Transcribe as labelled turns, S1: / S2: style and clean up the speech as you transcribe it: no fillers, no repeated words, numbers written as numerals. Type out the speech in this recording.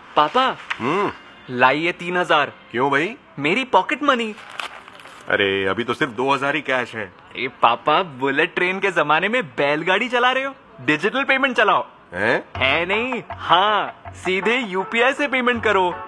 S1: पापा
S2: हम्म।
S1: लाइए 3,000।
S2: क्यों भाई?
S1: मेरी पॉकेट मनी।
S2: अरे अभी तो सिर्फ 2,000 ही कैश है।
S1: ए पापा, बुलेट ट्रेन के जमाने में बैलगाड़ी चला रहे हो? डिजिटल पेमेंट चलाओ।
S2: हैं?
S1: है नहीं, हाँ, सीधे यूपीआई से पेमेंट करो।